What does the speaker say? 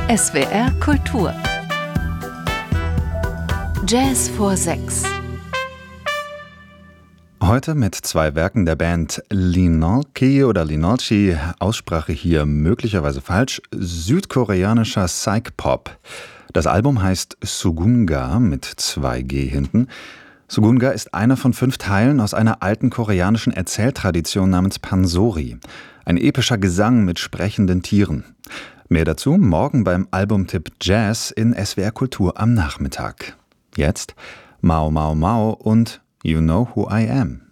SWR Kultur Jazz vor 6. Heute mit 2 Werken der Band Linolchi oder Linolchi, Aussprache hier möglicherweise falsch, südkoreanischer Psych-Pop. Das Album heißt Sugunga mit 2G hinten. Sugunga ist einer von 5 Teilen aus einer alten koreanischen Erzähltradition namens Pansori. Ein epischer Gesang mit sprechenden Tieren. Mehr dazu morgen beim Albumtipp Jazz in SWR Kultur am Nachmittag. Jetzt Mao Mao Mao und You Know Who I Am.